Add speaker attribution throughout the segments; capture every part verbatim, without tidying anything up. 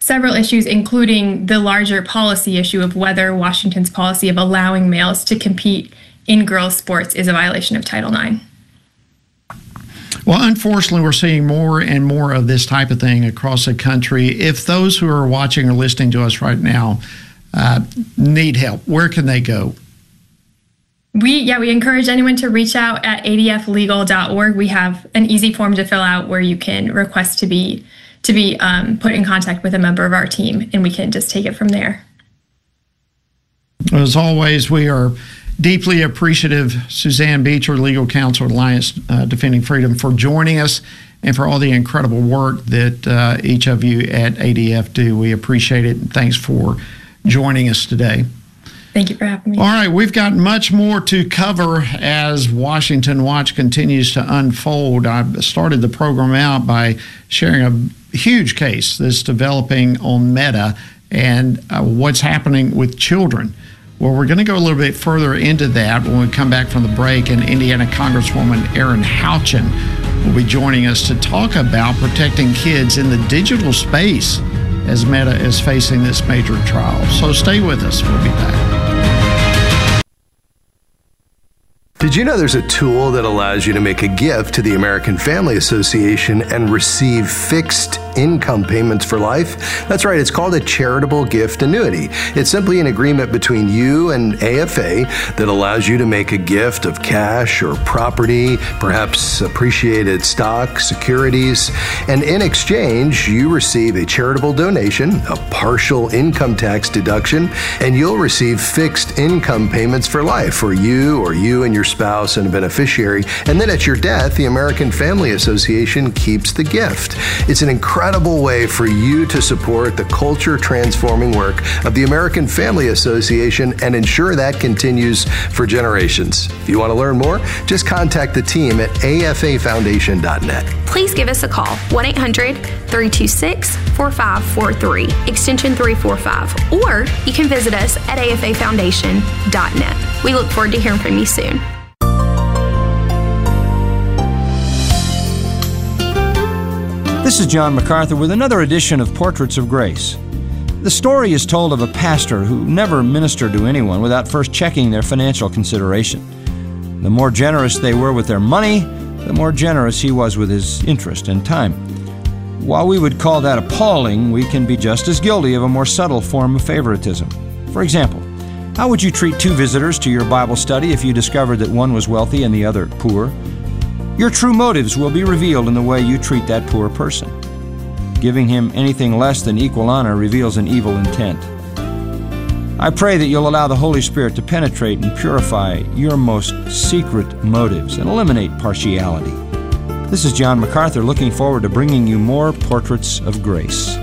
Speaker 1: several issues, including the larger policy issue of whether Washington's policy of allowing males to compete in girls' sports is a violation of Title nine.
Speaker 2: Well, unfortunately, we're seeing more and more of this type of thing across the country. If those who are watching or listening to us right now uh, need help, where can they go?
Speaker 1: We, yeah, we encourage anyone to reach out at A D F legal dot org. We have an easy form to fill out where you can request to be to be um, put in contact with a member of our team, and we can just take it from there.
Speaker 2: As always, we are deeply appreciative, Suzanne Beecher, Legal Counsel at Alliance uh, Defending Freedom, for joining us and for all the incredible work that uh, each of you at A D F do. We appreciate it, and thanks for joining us today.
Speaker 1: Thank you for having me.
Speaker 2: All right, we've got much more to cover as Washington Watch continues to unfold. I started the program out by sharing a huge case that's developing on Meta and uh, what's happening with children. Well, we're going to go a little bit further into that when we come back from the break, and Indiana Congresswoman Erin Houchin will be joining us to talk about protecting kids in the digital space as Meta is facing this major trial. So stay with us. We'll be back.
Speaker 3: Did you know there's a tool that allows you to make a gift to the American Family Association and receive fixed income payments for life? That's right, it's called a charitable gift annuity. It's simply an agreement between you and A F A that allows you to make a gift of cash or property, perhaps appreciated stock, securities, and in exchange, you receive a charitable donation, a partial income tax deduction, and you'll receive fixed income payments for life for you or you and your spouse and a beneficiary. And then at your death, the American Family Association keeps the gift. It's an incredible way for you to support the culture-transforming work of the American Family Association and ensure that continues for generations. If you want to learn more, just contact the team at A F A foundation dot net.
Speaker 4: Please give us a call, one eight hundred, three two six, four five four three, extension three four five, or you can visit us at A F A foundation dot net. We look forward to hearing from you soon.
Speaker 5: This is John MacArthur with another edition of Portraits of Grace. The story is told of a pastor who never ministered to anyone without first checking their financial consideration. The more generous they were with their money, the more generous he was with his interest and time. While we would call that appalling, we can be just as guilty of a more subtle form of favoritism. For example, how would you treat two visitors to your Bible study if you discovered that one was wealthy and the other poor? Your true motives will be revealed in the way you treat that poor person. Giving him anything less than equal honor reveals an evil intent. I pray that you'll allow the Holy Spirit to penetrate and purify your most secret motives and eliminate partiality. This is John MacArthur looking forward to bringing you more Portraits of Grace.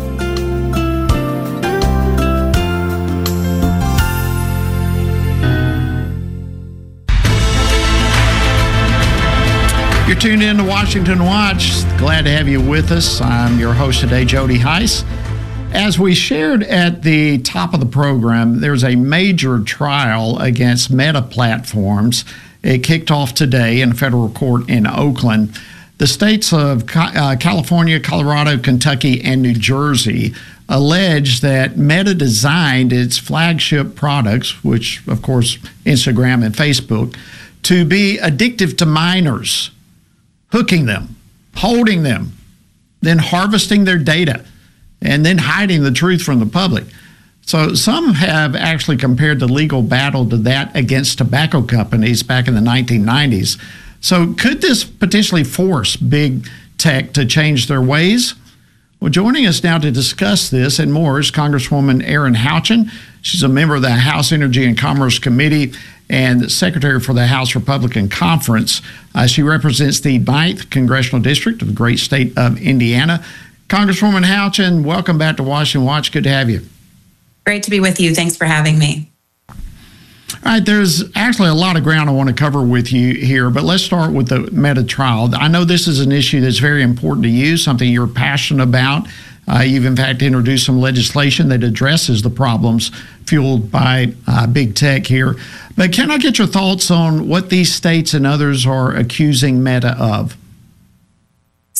Speaker 2: You're tuned in to Washington Watch. Glad to have you with us. I'm your host today, Jody Heiss. As we shared at the top of the program, there's a major trial against Meta Platforms. It kicked off today in a federal court in Oakland. The states of uh, California, Colorado, Kentucky, and New Jersey allege that Meta designed its flagship products, which, of course, Instagram and Facebook, to be addictive to minors, hooking them, holding them, then harvesting their data, and then hiding the truth from the public. So some have actually compared the legal battle to that against tobacco companies back in the nineteen nineties. So could this potentially force big tech to change their ways? Well, joining us now to discuss this and more is Congresswoman Erin Houchin. She's a member of the House Energy and Commerce Committee and Secretary for the House Republican Conference. Uh, she represents the ninth Congressional District of the great state of Indiana. Congresswoman Houchin, welcome back to Washington Watch. Good to have you.
Speaker 6: Great to be with you. Thanks for having me.
Speaker 2: All right, there's actually a lot of ground I want to cover with you here, but let's start with the Meta trial. I know this is an issue that's very important to you, something you're passionate about. Uh, you've, in fact, introduced some legislation that addresses the problems fueled by uh, big tech here. But can I get your thoughts on what these states and others are accusing Meta of?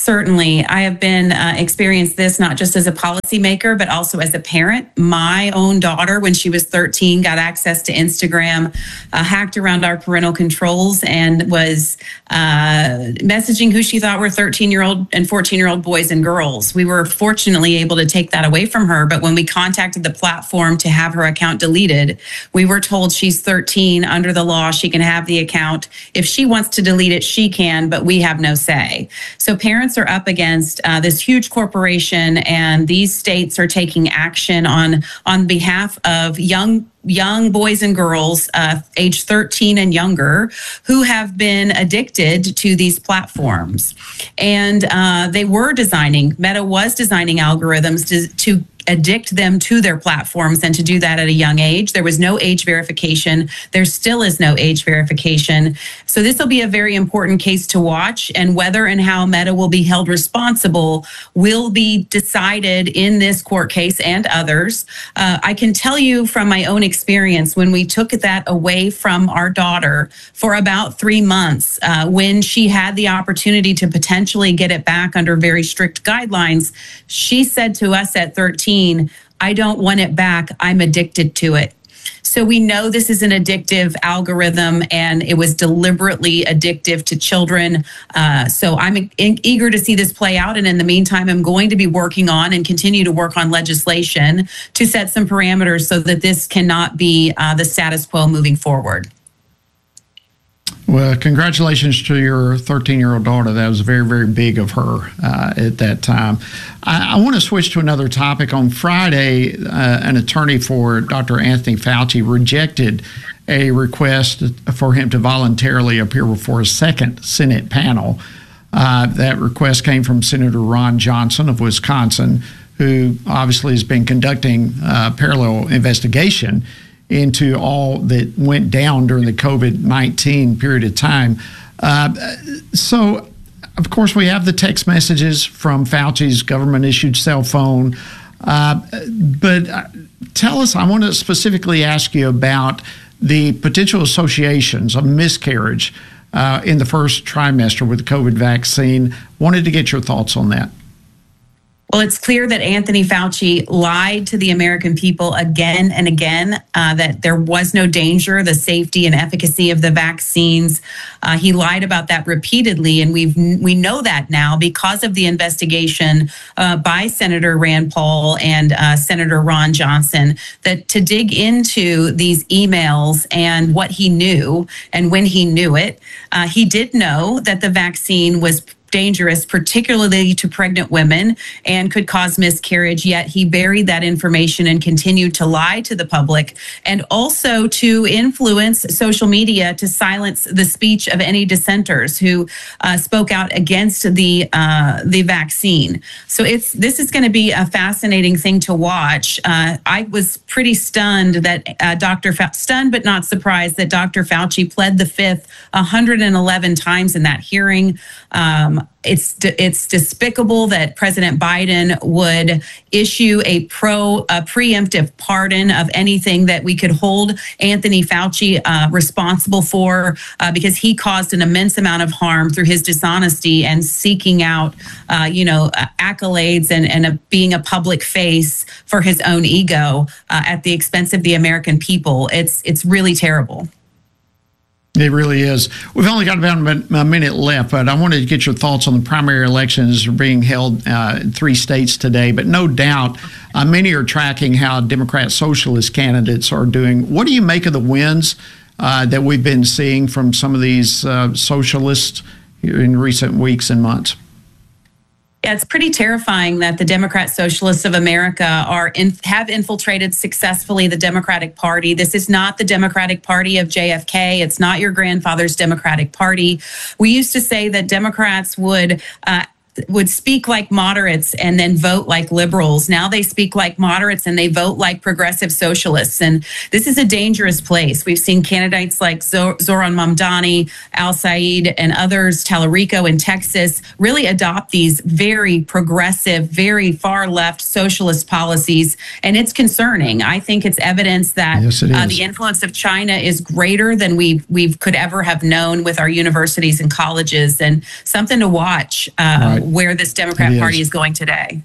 Speaker 6: Certainly. I have been uh, experienced this not just as a policymaker, but also as a parent. My own daughter, when she was thirteen, got access to Instagram, uh, hacked around our parental controls, and was uh, messaging who she thought were thirteen-year-old and fourteen-year-old boys and girls. We were fortunately able to take that away from her, but when we contacted the platform to have her account deleted, we were told she's thirteen. Under the law, she can have the account. If she wants to delete it, she can, but we have no say. So parents are up against uh, this huge corporation, and these states are taking action on on behalf of young young boys and girls uh, age thirteen and younger who have been addicted to these platforms. And uh, they were designing, Meta was designing algorithms to, to addict them to their platforms, and to do that at a young age. There was no age verification. There still is no age verification. So this will be a very important case to watch, and whether and how Meta will be held responsible will be decided in this court case and others. Uh, I can tell you from my own experience, when we took that away from our daughter for about three months, uh, when she had the opportunity to potentially get it back under very strict guidelines, she said to us at thirteen, I don't want it back. I'm addicted to it. So we know this is an addictive algorithm, and it was deliberately addictive to children. Uh, so I'm e- eager to see this play out. And in the meantime, I'm going to be working on and continue to work on legislation to set some parameters so that this cannot be uh, the status quo moving forward.
Speaker 2: Well, congratulations to your thirteen-year-old daughter. That was very, very big of her uh, at that time. I, I want to switch to another topic. On Friday, uh, an attorney for Doctor Anthony Fauci rejected a request for him to voluntarily appear before a second Senate panel. Uh, that request came from Senator Ron Johnson of Wisconsin, who obviously has been conducting a parallel investigation into all that went down during the COVID nineteen period of time. Uh, so, of course, we have the text messages from Fauci's government-issued cell phone. Uh, but tell us, I want to specifically ask you about the potential associations of miscarriage uh, in the first trimester with the COVID vaccine. Wanted to get your thoughts on that.
Speaker 6: Well, it's clear that Anthony Fauci lied to the American people again and again, uh, that there was no danger, the safety and efficacy of the vaccines. Uh, he lied about that repeatedly, and we've we know that now because of the investigation uh, by Senator Rand Paul and uh, Senator Ron Johnson, that to dig into these emails and what he knew and when he knew it, uh, he did know that the vaccine was dangerous, particularly to pregnant women, and could cause miscarriage, yet he buried that information and continued to lie to the public, and also to influence social media to silence the speech of any dissenters who uh, spoke out against the uh, the vaccine. So it's this is going to be a fascinating thing to watch. Uh, I was pretty stunned that uh, Doctor Fa- stunned but not surprised that Doctor Fauci pled the fifth one hundred eleven times in that hearing. Um, It's it's despicable that President Biden would issue a pro a preemptive pardon of anything that we could hold Anthony Fauci uh, responsible for, uh, because he caused an immense amount of harm through his dishonesty and seeking out, uh, you know, uh, accolades and and a, being a public face for his own ego uh, at the expense of the American people. It's it's really terrible.
Speaker 2: It really is. We've only got about a minute left, but I wanted to get your thoughts on the primary elections being held uh, in three states today. But no doubt, uh, many are tracking how Democrat socialist candidates are doing. What do you make of the wins uh, that we've been seeing from some of these uh, socialists in recent weeks and months?
Speaker 6: Yeah, it's pretty terrifying that the Democrat Socialists of America are in, have infiltrated successfully the Democratic Party. This is not the Democratic Party of J F K. It's not your grandfather's Democratic Party. We used to say that Democrats would uh, would speak like moderates and then vote like liberals. Now they speak like moderates and they vote like progressive socialists. And this is a dangerous place. We've seen candidates like Zoran Mamdani, Al Said, and others, Tallarico in Texas, really adopt these very progressive, very far left socialist policies. And it's concerning. I think it's evidence that
Speaker 2: yes, it
Speaker 6: uh, the influence of China is greater than we we could ever have known with our universities and colleges, and something to watch. Uh,
Speaker 2: right.
Speaker 6: where this Democrat Party is going today.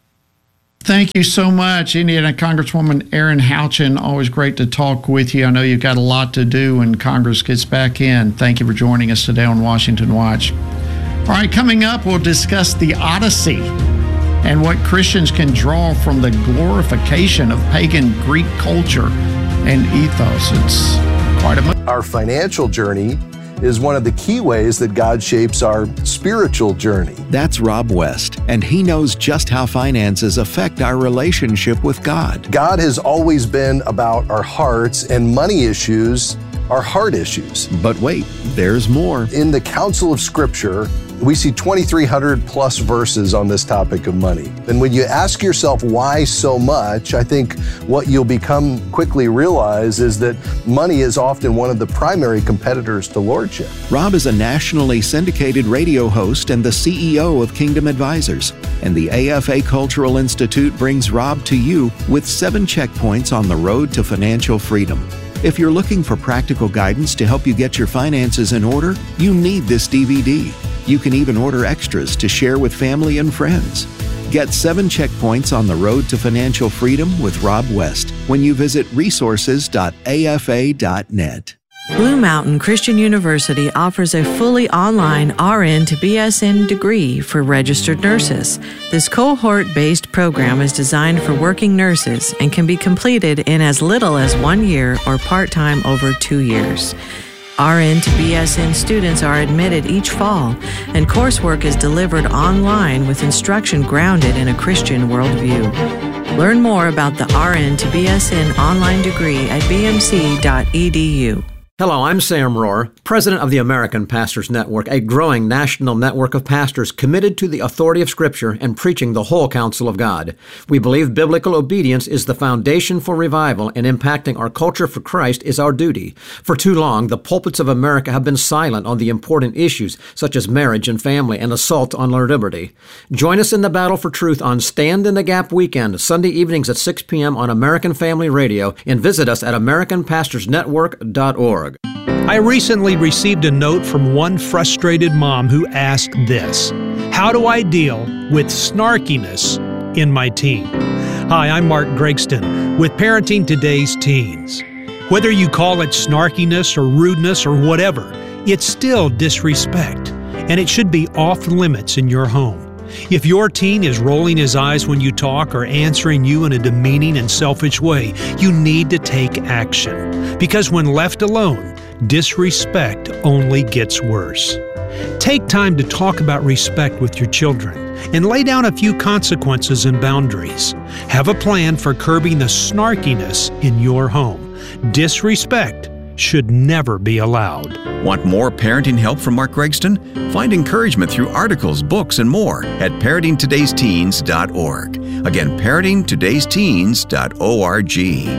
Speaker 2: Thank you so much, Indiana Congresswoman Erin Houchin. Always great to talk with you. I know you've got a lot to do when Congress gets back in. Thank you for joining us today on Washington Watch. All right, coming up, we'll discuss the Odyssey and what Christians can draw from the glorification of pagan Greek culture and ethos. It's quite a...
Speaker 3: Our financial journey is one of the key ways that God shapes our spiritual journey.
Speaker 7: That's Rob West, and he knows just how finances affect our relationship with God.
Speaker 3: God has always been about our hearts, and money issues are heart issues.
Speaker 7: But wait, there's more.
Speaker 3: In the counsel of Scripture, we see twenty-three hundred plus verses on this topic of money. And when you ask yourself why so much, I think what you'll become quickly realize is that money is often one of the primary competitors to lordship.
Speaker 7: Rob is a nationally syndicated radio host and the C E O of Kingdom Advisors. And the A F A Cultural Institute brings Rob to you with seven checkpoints on the road to financial freedom. If you're looking for practical guidance to help you get your finances in order, you need this D V D. You can even order extras to share with family and friends. Get seven checkpoints on the road to financial freedom with Rob West when you visit resources dot a f a dot net.
Speaker 8: Blue Mountain Christian University offers a fully online R N to B S N degree for registered nurses. This cohort-based program is designed for working nurses and can be completed in as little as one year or part-time over two years. R N to B S N students are admitted each fall, and coursework is delivered online with instruction grounded in a Christian worldview. Learn more about the R N to B S N online degree at b m c dot e d u.
Speaker 9: Hello, I'm Sam Rohr, president of the American Pastors Network, a growing national network of pastors committed to the authority of Scripture and preaching the whole counsel of God. We believe biblical obedience is the foundation for revival, and impacting our culture for Christ is our duty. For too long, the pulpits of America have been silent on the important issues such as marriage and family and assault on our liberty. Join us in the battle for truth on Stand in the Gap weekend, Sunday evenings at six p.m. on American Family Radio, and visit us at american pastors network dot org.
Speaker 10: I recently received a note from one frustrated mom who asked this: how do I deal with snarkiness in my teen? Hi, I'm Mark Gregston with Parenting Today's Teens. Whether you call it snarkiness or rudeness or whatever, it's still disrespect, and it should be off limits in your home. If your teen is rolling his eyes when you talk or answering you in a demeaning and selfish way, you need to take action. Because when left alone, disrespect only gets worse. Take time to talk about respect with your children and lay down a few consequences and boundaries. Have a plan for curbing the snarkiness in your home. Disrespect should never be allowed.
Speaker 11: Want more parenting help from Mark Gregston? Find encouragement through articles, books, and more at parenting todays teens dot org. Again, parenting todays teens dot org.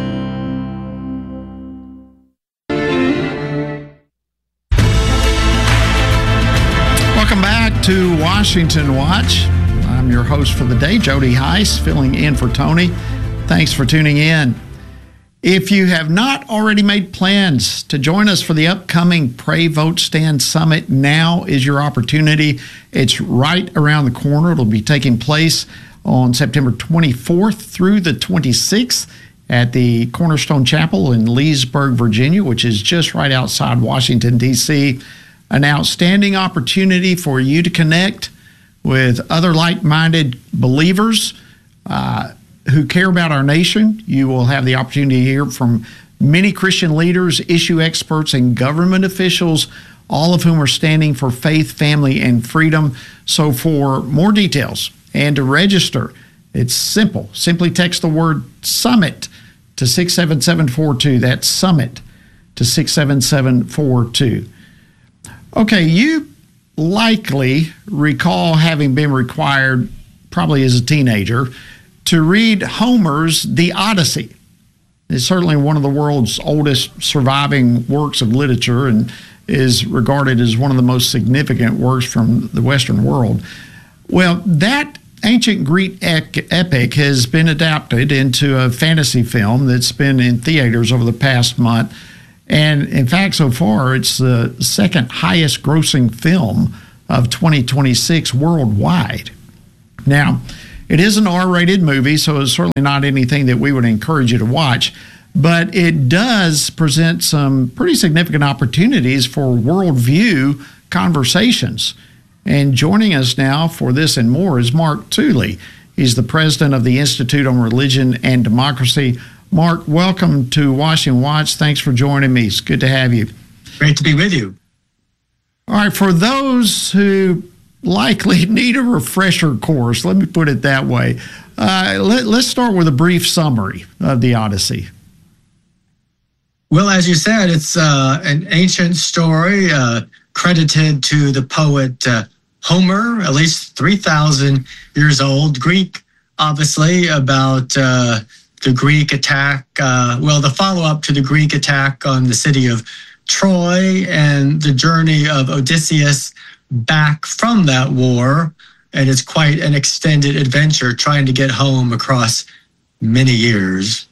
Speaker 2: Welcome back to Washington Watch. I'm your host for the day, Jody Heiss, filling in for Tony. Thanks for tuning in. If you have not already made plans to join us for the upcoming Pray, Vote, Stand Summit, now is your opportunity. It's right around the corner. It'll be taking place on September twenty-fourth through the twenty-sixth at the Cornerstone Chapel in Leesburg, Virginia, which is just right outside Washington, D C An outstanding opportunity for you to connect with other like-minded believers uh, who care about our nation. You will have the opportunity to hear from many Christian leaders, issue experts, and government officials, all of whom are standing for faith, family, and freedom. So for more details and to register, it's simple. Simply text the word SUMMIT to six seven seven four two. That's SUMMIT to six seven seven four two. Okay, you likely recall having been required, probably as a teenager, to read Homer's The Odyssey. It's certainly one of the world's oldest surviving works of literature and is regarded as one of the most significant works from the Western world. Well, that ancient Greek epic has been adapted into a fantasy film that's been in theaters over the past month. And in fact, so far, it's the second highest grossing film of twenty twenty-six worldwide. Now, it is an R-rated movie, so it's certainly not anything that we would encourage you to watch, but it does present some pretty significant opportunities for worldview conversations. And joining us now for this and more is Mark Tooley. He's the president of the Institute on Religion and Democracy. Mark, welcome to Washington Watch. Thanks for joining me. It's good to have you.
Speaker 12: Great to be with you.
Speaker 2: All right, for those who likely need a refresher course, let me put it that way, uh, let, let's start with a brief summary of the Odyssey.
Speaker 12: Well, as you said, it's uh, an ancient story uh, credited to the poet uh, Homer, at least three thousand years old, Greek, obviously, about uh, the Greek attack, uh, well, the follow-up to the Greek attack on the city of Troy and the journey of Odysseus back from that war. And it's quite an extended adventure trying to get home across many years.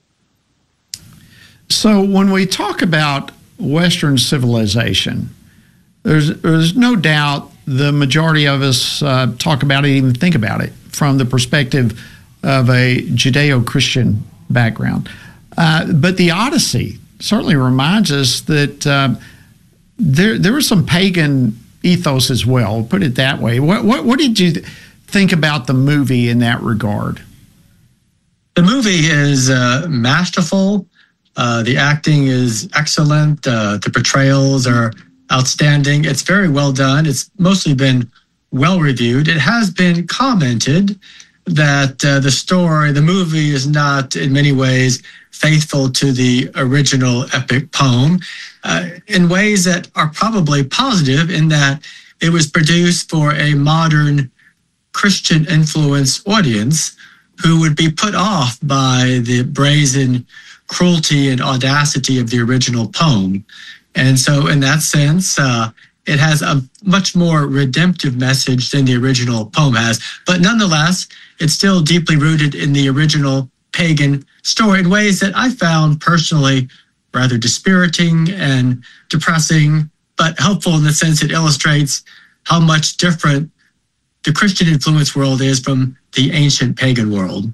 Speaker 2: So when we talk about Western civilization, there's, there's no doubt the majority of us uh, talk about it, even think about it, from the perspective of a Judeo-Christian background. Uh, but the Odyssey certainly reminds us that uh, there there was some pagan ethos as well, put it that way. What, what, what did you think about the movie in that regard?
Speaker 12: The movie is uh, masterful. Uh, the acting is excellent. Uh, the portrayals are outstanding. It's very well done. It's mostly been well reviewed. It has been commented that uh, the story, the movie, is not in many ways faithful to the original epic poem uh, in ways that are probably positive, in that it was produced for a modern Christian influence audience who would be put off by the brazen cruelty and audacity of the original poem. And so in that sense, uh, it has a much more redemptive message than the original poem has. But nonetheless, it's still deeply rooted in the original pagan story in ways that I found personally rather dispiriting and depressing, but helpful in the sense it illustrates how much different the Christian influence world is from the ancient pagan world.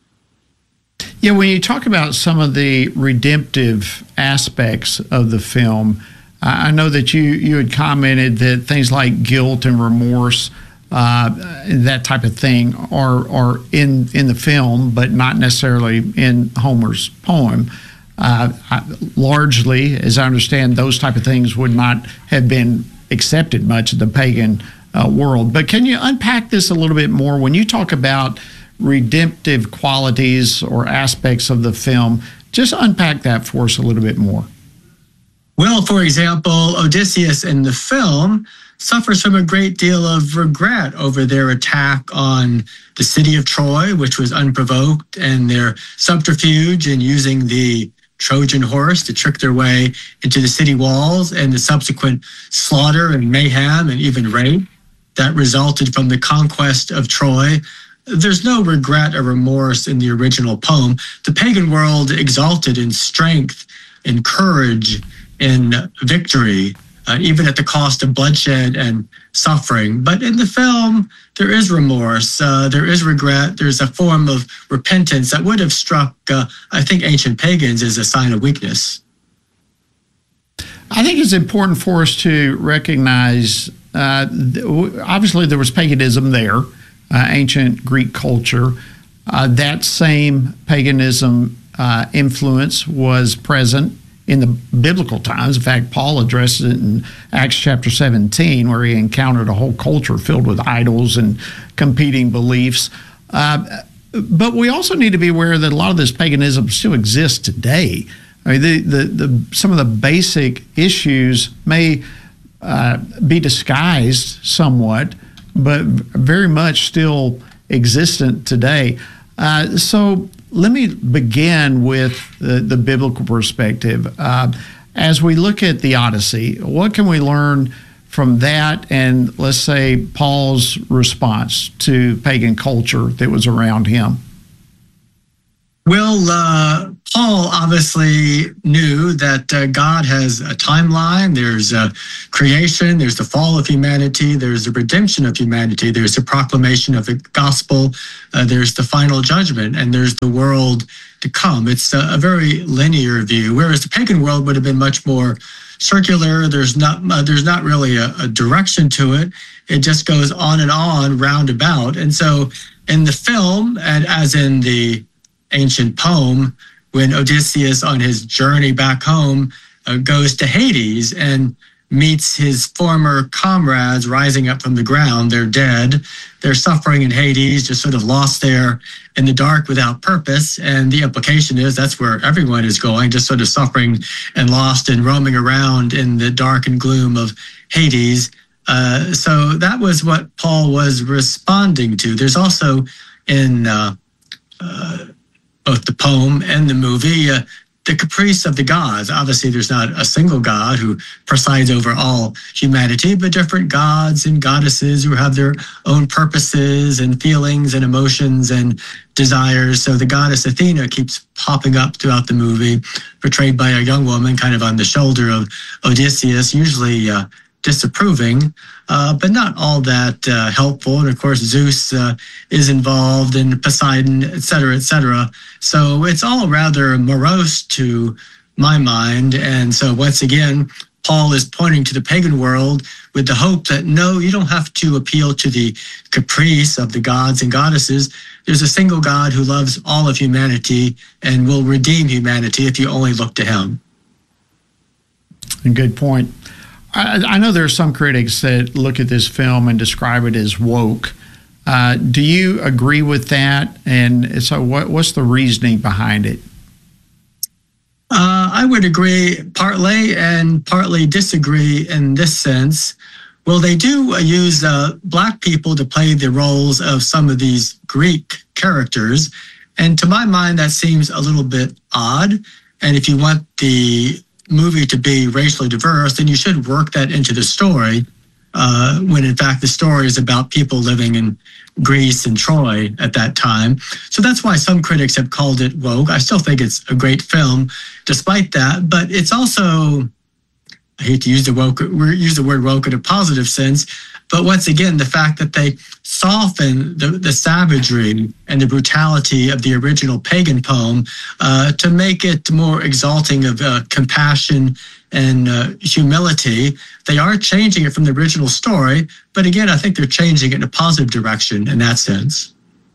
Speaker 2: Yeah, when you talk about some of the redemptive aspects of the film, I know that you, you had commented that things like guilt and remorse, uh, that type of thing, are are in, in the film, but not necessarily in Homer's poem. Uh, I, largely, as I understand, those type of things would not have been accepted much in the pagan uh, world. But can you unpack this a little bit more? When you talk about redemptive qualities or aspects of the film, just unpack that for us a little bit more.
Speaker 12: Well, for example, Odysseus in the film suffers from a great deal of regret over their attack on the city of Troy, which was unprovoked, and their subterfuge in using the Trojan horse to trick their way into the city walls, and the subsequent slaughter and mayhem and even rape that resulted from the conquest of Troy. There's no regret or remorse in the original poem. The pagan world exalted in strength, in courage, in victory, uh, even at the cost of bloodshed and suffering. But in the film, there is remorse, uh, there is regret, there's a form of repentance that would have struck, uh, I think, ancient pagans as a sign of weakness.
Speaker 2: I think it's important for us to recognize, uh, obviously there was paganism there, uh, ancient Greek culture. Uh, that same paganism uh, influence was present in the biblical times. In fact, Paul addresses it in Acts chapter seventeen, where he encountered a whole culture filled with idols and competing beliefs. Uh, but we also need to be aware that a lot of this paganism still exists today. I mean, the, the, the, some of the basic issues may uh, be disguised somewhat, but very much still existent today. Uh, so let me begin with the, the biblical perspective. Uh, as we look at the Odyssey, what can we learn from that and, let's say, Paul's response to pagan culture that was around him?
Speaker 12: Well, uh, Paul obviously knew that uh, God has a timeline. There's a creation, there's the fall of humanity, there's the redemption of humanity, there's the proclamation of the gospel, uh, there's the final judgment, and there's the world to come. It's a, a very linear view, whereas the pagan world would have been much more circular. There's not uh, there's not really a, a direction to it. It just goes on and on, roundabout. And so in the film, and as in the ancient poem, when Odysseus on his journey back home uh, goes to Hades and meets his former comrades rising up from the ground, they're dead. They're suffering in Hades, just sort of lost there in the dark without purpose. And the implication is that's where everyone is going, just sort of suffering and lost and roaming around in the dark and gloom of Hades. Uh, so that was what Paul was responding to. There's also in uh, uh, both the poem and the movie, uh, the caprice of the gods. Obviously, there's not a single god who presides over all humanity, but different gods and goddesses who have their own purposes and feelings and emotions and desires. So the goddess Athena keeps popping up throughout the movie, portrayed by a young woman kind of on the shoulder of Odysseus, usually uh, disapproving, uh, but not all that uh, helpful. And of course, Zeus uh, is involved, and Poseidon, et cetera, et cetera. So it's all rather morose to my mind. And so once again, Paul is pointing to the pagan world with the hope that, no, you don't have to appeal to the caprice of the gods and goddesses. There's a single God who loves all of humanity and will redeem humanity if you only look to him.
Speaker 2: Good point. I, I know there are some critics that look at this film and describe it as woke. Uh, do you agree with that? And so what, what's the reasoning behind it?
Speaker 12: Uh, I would agree partly and partly disagree in this sense. Well, they do use uh, Black people to play the roles of some of these Greek characters. And to my mind, that seems a little bit odd. And if you want the movie to be racially diverse, then you should work that into the story, uh, when in fact the story is about people living in Greece and Troy at that time. So that's why some critics have called it woke. I still think it's a great film despite that, but it's also, I hate to use the woke, use the word woke in a positive sense, but once again, the fact that they soften the, the savagery and the brutality of the original pagan poem uh, to make it more exalting of uh, compassion and uh, humility. They are changing it from the original story, but again, I think they're changing it in a positive direction in that sense.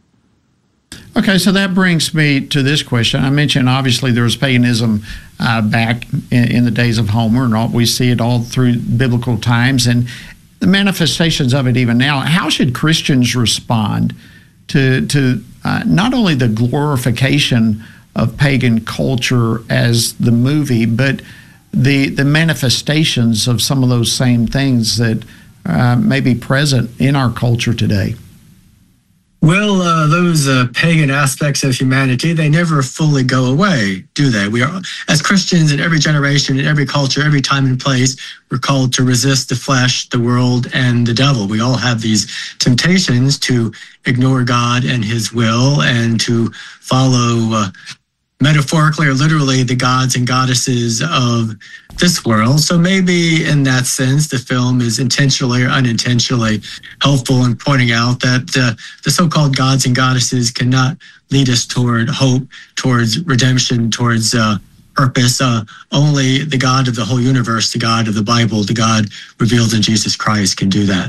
Speaker 2: Okay, so that brings me to this question. I mentioned obviously there was paganism uh, back in, in the days of Homer, and all, we see it all through biblical times and the manifestations of it even now. How should Christians respond to to uh, not only the glorification of pagan culture as the movie, but the the manifestations of some of those same things that uh, may be present in our culture today?
Speaker 12: Well, uh, those uh, pagan aspects of humanity, they never fully go away, do they? We are, as Christians in every generation, in every culture, every time and place, we're called to resist the flesh, the world, and the devil. We all have these temptations to ignore God and his will and to follow uh, metaphorically or literally the gods and goddesses of this world. So maybe in that sense, the film is intentionally or unintentionally helpful in pointing out that uh, the so-called gods and goddesses cannot lead us toward hope, towards redemption, towards uh, purpose. Uh, only the God of the whole universe, the God of the Bible, the God revealed in Jesus Christ can do that.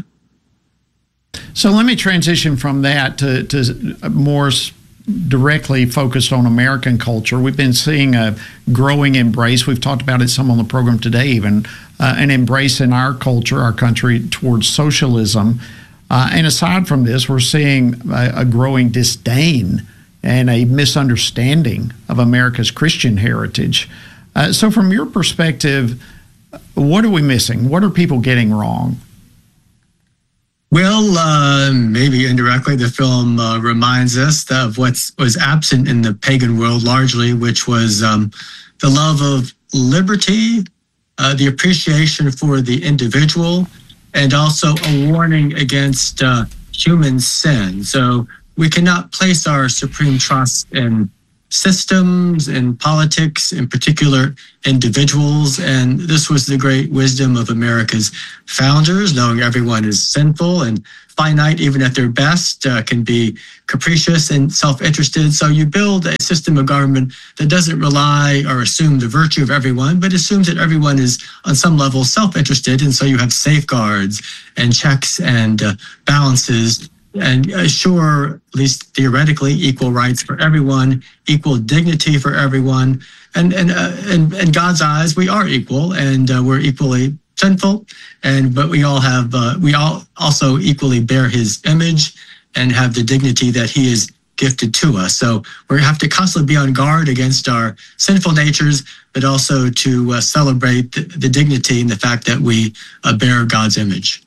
Speaker 2: So let me transition from that to, to more directly focused on American culture. We've been seeing a growing embrace. We've talked about it some on the program today, even uh, an embrace in our culture, our country, towards socialism. Uh, and aside from this, we're seeing a, a growing disdain and a misunderstanding of America's Christian heritage. Uh, so from your perspective, what are we missing? What are people getting wrong?
Speaker 12: Well, uh, maybe indirectly, the film uh, reminds us of what was absent in the pagan world largely, which was um, the love of liberty, uh, the appreciation for the individual, and also a warning against uh, human sin. So we cannot place our supreme trust in systems and politics, in particular individuals. And this was the great wisdom of America's founders, knowing everyone is sinful and finite, even at their best, uh, can be capricious and self-interested. So you build a system of government that doesn't rely or assume the virtue of everyone, but assumes that everyone is on some level self-interested. And so you have safeguards and checks and uh, balances and assure, at least theoretically, equal rights for everyone, equal dignity for everyone. And and uh, in, in God's eyes, we are equal, and uh, we're equally sinful. And but we all have, uh, we all also equally bear His image and have the dignity that He has gifted to us. So we have to constantly be on guard against our sinful natures, but also to uh, celebrate the, the dignity and the fact that we uh, bear God's image.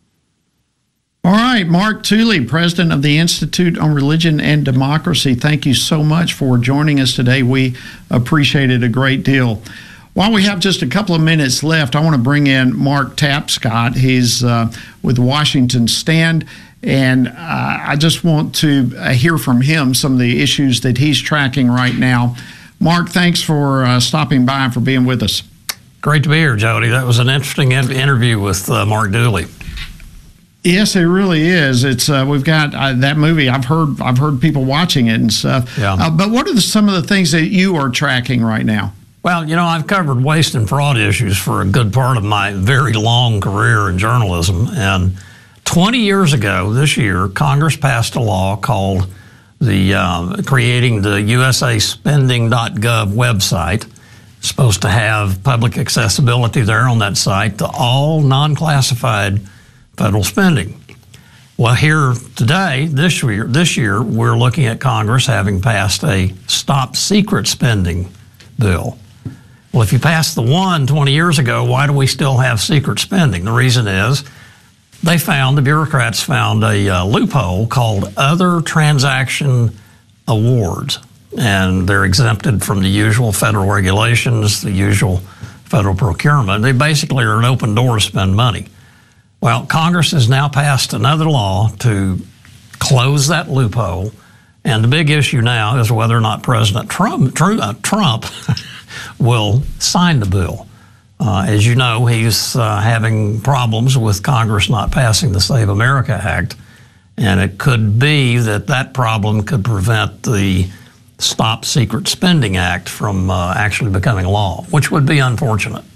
Speaker 2: All right, Mark Tooley, president of the Institute on Religion and Democracy, thank you so much for joining us today. We appreciate it a great deal. While we have just a couple of minutes left, I want to bring in Mark Tapscott. He's uh, with Washington Stand, and uh, I just want to uh, hear from him some of the issues that he's tracking right now. Mark, thanks for uh, stopping by and for being with us.
Speaker 13: Great to be here, Jody. That was an interesting in- interview with uh, Mark Dooley.
Speaker 2: Yes, it really is. It's uh, we've got uh, that movie. I've heard I've heard people watching it and stuff.
Speaker 13: Yeah.
Speaker 2: Uh, but what are the, some of the things that you are tracking right now?
Speaker 13: Well, you know, I've covered waste and fraud issues for a good part of my very long career in journalism. And twenty years ago, this year, Congress passed a law called the uh, creating the U S A Spending dot gov website. It's supposed to have public accessibility there on that site to all non-classified federal spending. Well, here today, this year, this year, we're looking at Congress having passed a stop secret spending bill. Well, if you passed the one twenty years ago, why do we still have secret spending? The reason is they found, the bureaucrats found a uh, loophole called other transaction awards, and they're exempted from the usual federal regulations, the usual federal procurement. They basically are an open door to spend money. Well, Congress has now passed another law to close that loophole, and the big issue now is whether or not President Trump, Trump will sign the bill. Uh, as you know, he's uh, having problems with Congress not passing the Save America Act, and it could be that that problem could prevent the Stop Secret Spending Act from uh, actually becoming law, which would be unfortunate.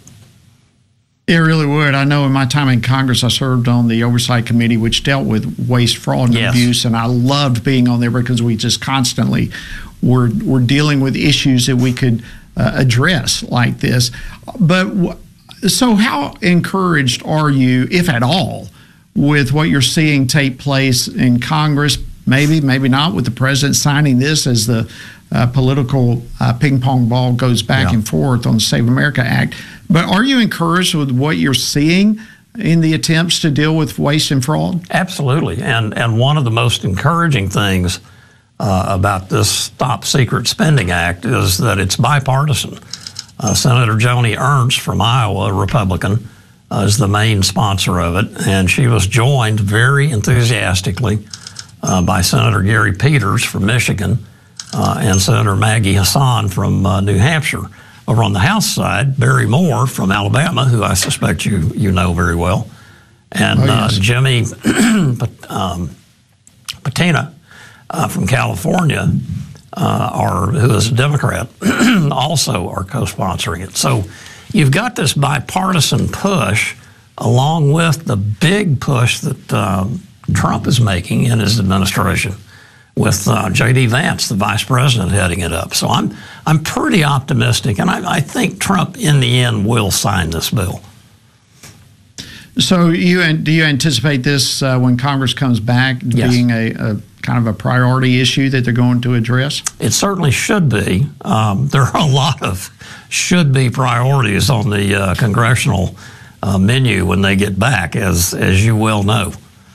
Speaker 2: It really would. I know in my time in Congress, I served on the Oversight Committee, which dealt with waste, fraud, and
Speaker 13: yes.
Speaker 2: abuse, and I loved being on there because we just constantly were, were dealing with issues that we could uh, address like this. But w- so how encouraged are you, if at all, with what you're seeing take place in Congress? Maybe, maybe not, with the president signing this as the uh, political uh, ping pong ball goes back
Speaker 13: yeah.
Speaker 2: and forth on the Save America Act. But are you encouraged with what you're seeing in the attempts to deal with waste and fraud?
Speaker 13: Absolutely. And and one of the most encouraging things uh, about this Stop Secret Spending Act is that it's bipartisan. Uh, Senator Joni Ernst from Iowa, a Republican, uh, is the main sponsor of it. And she was joined very enthusiastically uh, by Senator Gary Peters from Michigan uh, and Senator Maggie Hassan from uh, New Hampshire. Over on the House side, Barry Moore from Alabama, who I suspect you you know very well, and oh, yes. uh, Jimmy um, Patina uh, from California, uh, are, who is a Democrat, also are co-sponsoring it. So you've got this bipartisan push along with the big push that um, Trump is making in his administration, with uh, J D Vance, the vice president, heading it up. So I'm I'm pretty optimistic, and I, I think Trump, in the end, will sign this bill.
Speaker 2: So you do you anticipate this uh, when Congress comes back
Speaker 13: yes.
Speaker 2: being a, a kind of a priority issue that they're going to address?
Speaker 13: It certainly should be. Um, there are a lot of should-be priorities on the uh, congressional uh, menu when they get back, as as you well know.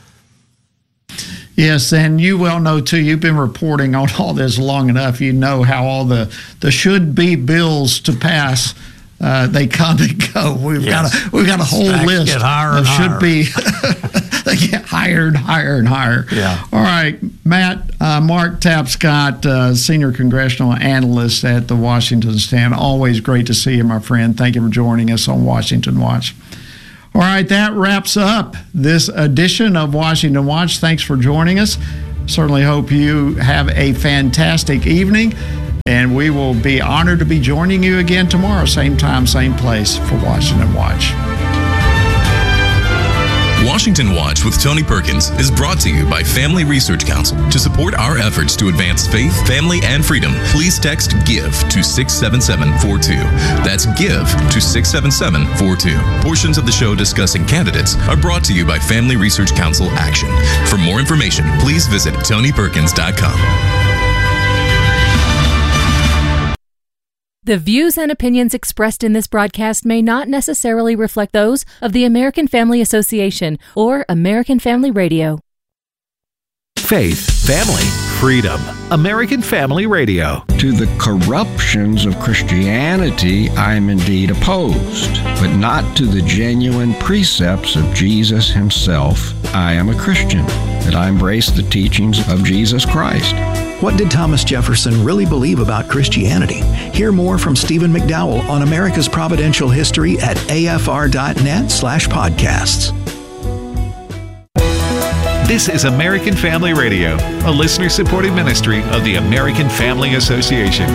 Speaker 2: Yes, and you well know, too, you've been reporting on all this long enough. You know how all the, the should-be bills to pass uh, they come and go. We've yes. got a we've got a whole
Speaker 13: Stacks
Speaker 2: list
Speaker 13: get higher and
Speaker 2: that should
Speaker 13: higher.
Speaker 2: be. They get higher and higher and higher.
Speaker 13: Yeah.
Speaker 2: All right, Matt, uh, Mark Tapscott, uh, Senior Congressional Analyst at the Washington Stand. Always great to see you, my friend. Thank you for joining us on Washington Watch. All right, that wraps up this edition of Washington Watch. Thanks for joining us. Certainly hope you have a fantastic evening, and we will be honored to be joining you again tomorrow, same time, same place for Washington Watch.
Speaker 14: Washington Watch with Tony Perkins is brought to you by Family Research Council. To support our efforts to advance faith, family, and freedom, please text GIVE to six seven seven four two. That's GIVE to six seven seven four two. Portions of the show discussing candidates are brought to you by Family Research Council Action. For more information, please visit tony perkins dot com.
Speaker 15: The views and opinions expressed in this broadcast may not necessarily reflect those of the American Family Association or American Family Radio.
Speaker 16: Faith, family, freedom. American Family Radio.
Speaker 17: To the corruptions of Christianity, I am indeed opposed, but not to the genuine precepts of Jesus himself. I am a Christian, that I embrace the teachings of Jesus Christ.
Speaker 18: What did Thomas Jefferson really believe about Christianity? Hear more from Stephen McDowell on America's Providential History at afr.net slash podcasts.
Speaker 16: This is American Family Radio, a listener-supported ministry of the American Family Association.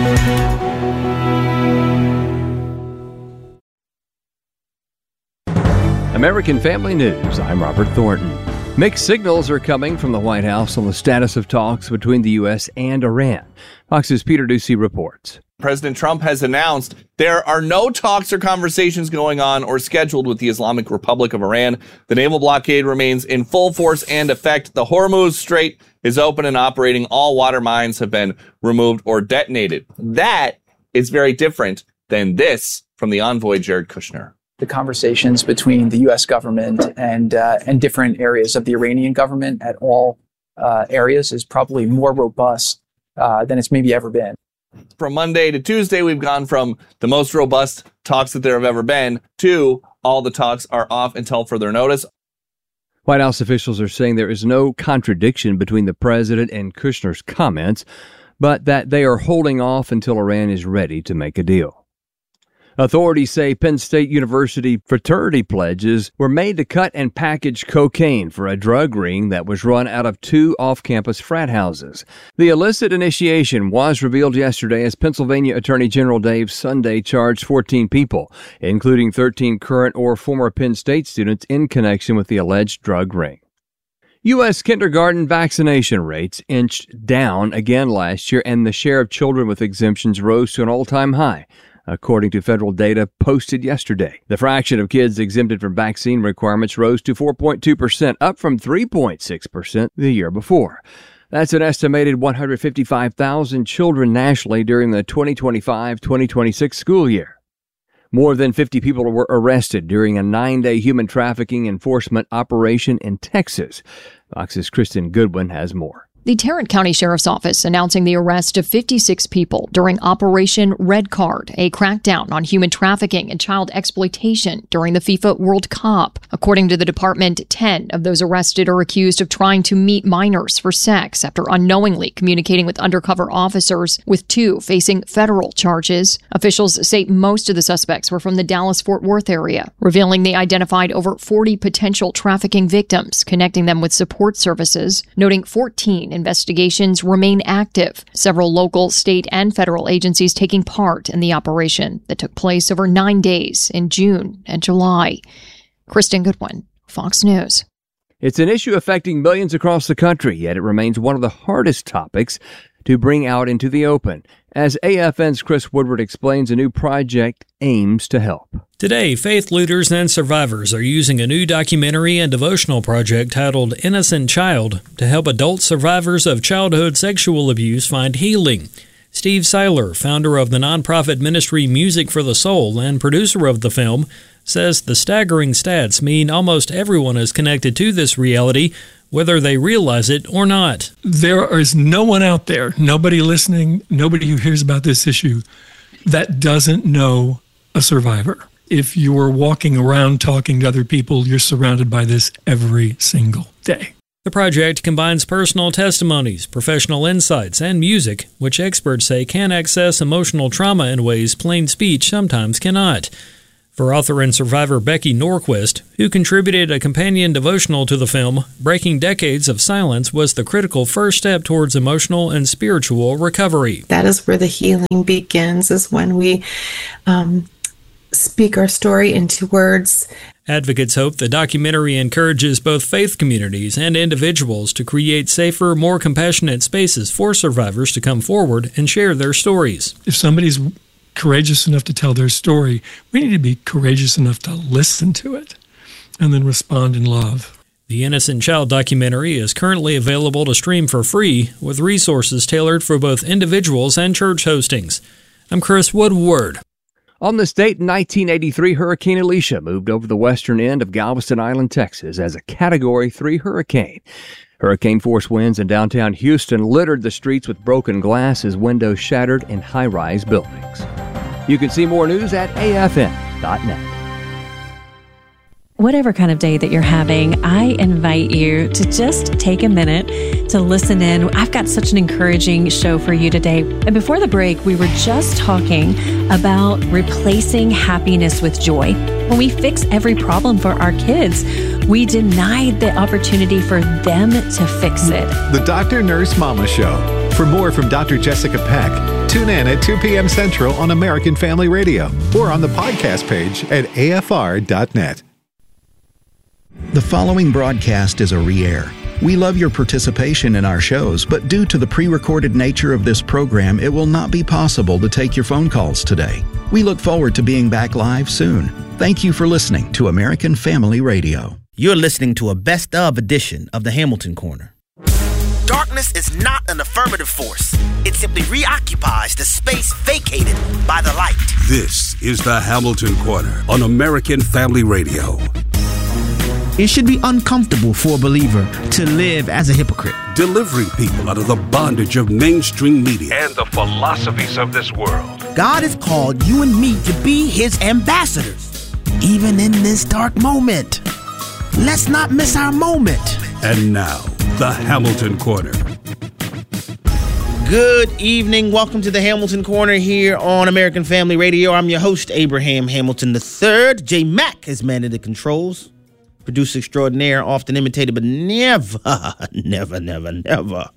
Speaker 19: American Family News, I'm Robert Thornton. Mixed signals are coming from the White House on the status of talks between the U S and Iran. Fox's Peter Ducey reports.
Speaker 20: President Trump has announced there are no talks or conversations going on or scheduled with the Islamic Republic of Iran. The naval blockade remains in full force and effect. The Hormuz Strait is open and operating. All water mines have been removed or detonated. That is very different than this from the envoy, Jared Kushner.
Speaker 21: The conversations between the U S government and uh, and different areas of the Iranian government at all uh, areas is probably more robust uh, than it's maybe ever been.
Speaker 20: From Monday to Tuesday, we've gone from the most robust talks that there have ever been to all the talks are off until further notice.
Speaker 19: White House officials are saying there is no contradiction between the president and Kushner's comments, but that they are holding off until Iran is ready to make a deal. Authorities say Penn State University fraternity pledges were made to cut and package cocaine for a drug ring that was run out of two off-campus frat houses. The illicit initiation was revealed yesterday as Pennsylvania Attorney General Dave Sunday charged fourteen people, including thirteen current or former Penn State students in connection with the alleged drug ring. U S kindergarten vaccination rates inched down again last year, and the share of children with exemptions rose to an all-time high, according to federal data posted yesterday. The fraction of kids exempted from vaccine requirements rose to four point two percent, up from three point six percent the year before. That's an estimated one hundred fifty-five thousand children nationally during the twenty twenty-five twenty twenty-six school year. More than fifty people were arrested during a nine-day human trafficking enforcement operation in Texas. Fox's Kristen Goodwin has more.
Speaker 22: The Tarrant County Sheriff's Office announcing the arrest of fifty-six people during Operation Red Card, a crackdown on human trafficking and child exploitation during the FIFA World Cup. According to the department, ten of those arrested are accused of trying to meet minors for sex after unknowingly communicating with undercover officers, with two facing federal charges. Officials say most of the suspects were from the Dallas-Fort Worth area, revealing they identified over forty potential trafficking victims, connecting them with support services, noting fourteen investigations remain active. Several local, state, and federal agencies taking part in the operation that took place over nine days in June and July. Kristen Goodwin, Fox News.
Speaker 19: It's an issue affecting millions across the country, yet it remains one of the hardest topics to bring out into the open. As A F N's Chris Woodward explains, a new project aims to help.
Speaker 23: Today, faith leaders and survivors are using a new documentary and devotional project titled Innocent Child to help adult survivors of childhood sexual abuse find healing. Steve Seiler, founder of the nonprofit ministry Music for the Soul and producer of the film, says the staggering stats mean almost everyone is connected to this reality, whether they realize it or not.
Speaker 24: There is no one out there, nobody listening, nobody who hears about this issue, that doesn't know a survivor. If you're walking around talking to other people, you're surrounded by this every single day.
Speaker 23: The project combines personal testimonies, professional insights, and music, which experts say can access emotional trauma in ways plain speech sometimes cannot. For author and survivor Becky Norquist, who contributed a companion devotional to the film, breaking decades of silence was the critical first step towards emotional and spiritual recovery.
Speaker 1: That is where the healing begins, is when we um, speak our story into words.
Speaker 23: Advocates hope the documentary encourages both faith communities and individuals to create safer, more compassionate spaces for survivors to come forward and share their stories.
Speaker 24: If somebody's courageous enough to tell their story, we need to be courageous enough to listen to it and then respond in love.
Speaker 23: The Innocent Child documentary is currently available to stream for free, with resources tailored for both individuals and church hostings. I'm Chris Woodward.
Speaker 19: On this date in nineteen eighty-three, Hurricane Alicia moved over the western end of Galveston Island, Texas, as a Category three hurricane. Hurricane-force winds in downtown Houston littered the streets with broken glass as windows shattered in high-rise buildings. You can see more news at A F N dot net.
Speaker 4: Whatever kind of day that you're having, I invite you to just take a minute to listen in. I've got such an encouraging show for you today. And before the break, we were just talking about replacing happiness with joy. When we fix every problem for our kids, we denied the opportunity for them to fix it.
Speaker 16: The Doctor Nurse Mama Show. For more from Doctor Jessica Peck, tune in at two p.m. Central on American Family Radio or on the podcast page at A F R dot net.
Speaker 18: The following broadcast is a re-air. We love your participation in our shows, but due to the pre-recorded nature of this program, it will not be possible to take your phone calls today. We look forward to being back live soon. Thank you for listening to American Family Radio.
Speaker 5: You're listening to a best of edition of the Hamilton Corner.
Speaker 6: Darkness is not an affirmative force. It simply reoccupies the space vacated by the light.
Speaker 25: This is the Hamilton Corner on American Family Radio.
Speaker 6: It should be uncomfortable for a believer to live as a hypocrite.
Speaker 25: Delivering people out of the bondage of mainstream media and the philosophies of this world.
Speaker 6: God has called you and me to be his ambassadors, even in this dark moment. Let's not miss our moment.
Speaker 25: And now, the Hamilton Corner.
Speaker 5: Good evening. Welcome to the Hamilton Corner here on American Family Radio. I'm your host, Abraham Hamilton the third. J Mac is manning the controls. Producer extraordinaire, often imitated, but never, never, never, never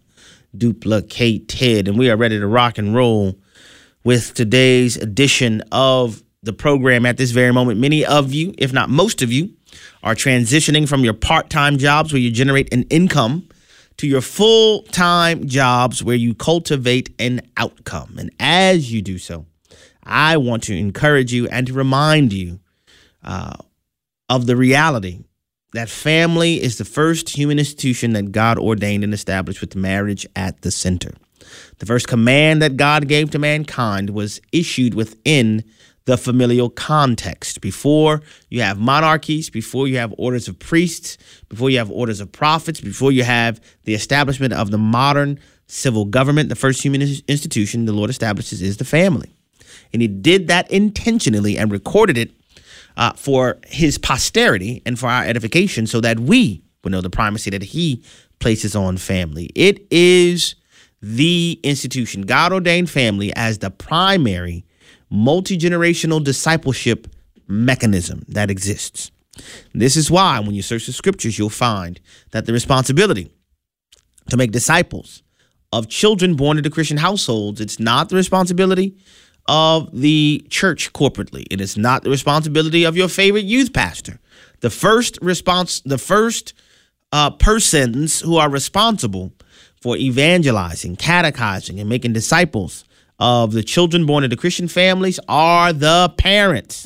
Speaker 5: duplicated. And we are ready to rock and roll with today's edition of the program. At this very moment, many of you, if not most of you, are transitioning from your part-time jobs where you generate an income to your full-time jobs where you cultivate an outcome. And as you do so, I want to encourage you and to remind you uh, of the reality that family is the first human institution that God ordained and established with marriage at the center. The first command that God gave to mankind was issued within the familial context. Before you have monarchies, before you have orders of priests, before you have orders of prophets, before you have the establishment of the modern civil government, the first human institution the Lord establishes is the family. And he did that intentionally and recorded it Uh, for his posterity and for our edification so that we would know the primacy that he places on family. It is the institution, God-ordained family, as the primary multi-generational discipleship mechanism that exists. This is why when you search the scriptures, you'll find that the responsibility to make disciples of children born into Christian households, it's not the responsibility of the church corporately. It is not the responsibility of your favorite youth pastor. The first response, the first uh, persons who are responsible for evangelizing, catechizing, and making disciples of the children born into Christian families are the parents.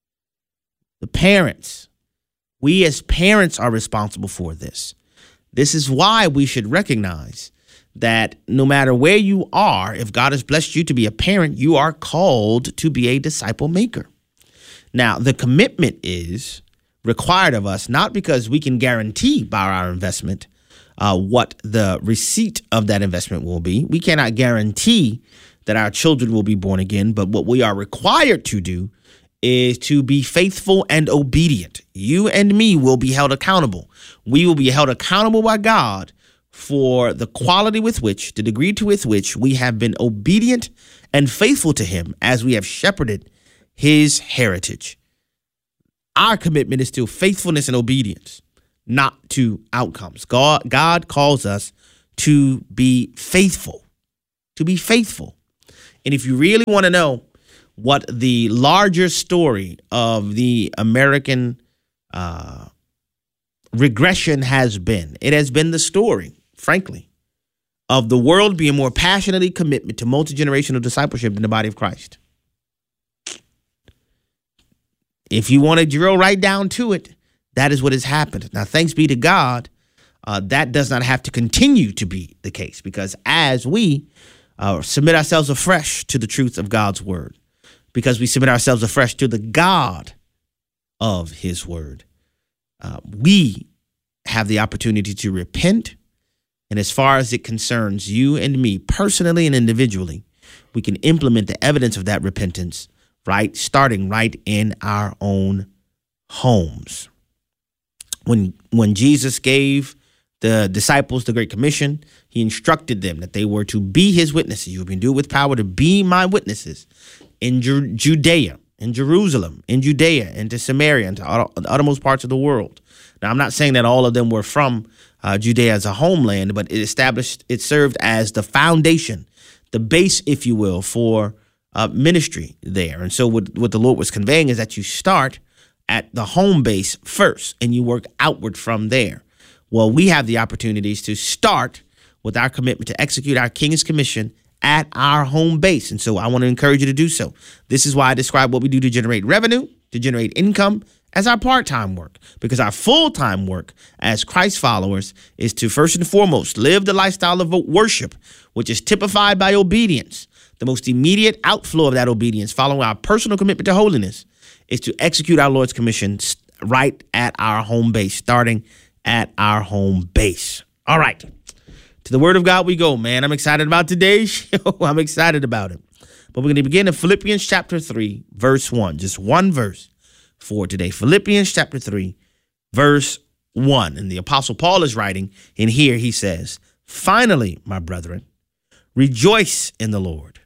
Speaker 5: The parents. We as parents are responsible for this. This is why we should recognize that no matter where you are, if God has blessed you to be a parent, you are called to be a disciple maker. Now, the commitment is required of us, not because we can guarantee by our investment uh, what the receipt of that investment will be. We cannot guarantee that our children will be born again, but what we are required to do is to be faithful and obedient. You and me will be held accountable. We will be held accountable by God for the quality with which, the degree to with which we have been obedient and faithful to him as we have shepherded his heritage. Our commitment is to faithfulness and obedience, not to outcomes. God, God calls us to be faithful, to be faithful. And if you really want to know what the larger story of the American uh, regression has been, it has been the story, frankly, of the world being more passionately committed to multi-generational discipleship than the body of Christ. If you want to drill right down to it, that is what has happened. Now, thanks be to God, uh, that does not have to continue to be the case, because as we uh, submit ourselves afresh to the truth of God's word, because we submit ourselves afresh to the God of his word, uh, we have the opportunity to repent. And as far as it concerns you and me personally and individually, we can implement the evidence of that repentance, right, starting right in our own homes. When, when Jesus gave the disciples the Great Commission, he instructed them that they were to be his witnesses. You have been endued with power to be my witnesses in Ju- Judea, in Jerusalem, in Judea, into Samaria, into the uttermost parts of the world. Now, I'm not saying that all of them were from uh, Judea as a homeland, but it established, it served as the foundation, the base, if you will, for uh, ministry there. And so what, what the Lord was conveying is that you start at the home base first and you work outward from there. Well, we have the opportunities to start with our commitment to execute our King's Commission at our home base. And so I want to encourage you to do so. This is why I describe what we do to generate revenue, to generate income, as our part-time work, because our full-time work as Christ followers is to first and foremost live the lifestyle of worship, which is typified by obedience. The most immediate outflow of that obedience, following our personal commitment to holiness, is to execute our Lord's commission right at our home base, starting at our home base. All right. To the word of God we go, man. I'm excited about today's show. I'm excited about it. But we're going to begin in Philippians chapter three, verse one. Just one verse for today. Philippians chapter three, verse one. And the Apostle Paul is writing, and here he says, "Finally, my brethren, rejoice in the Lord.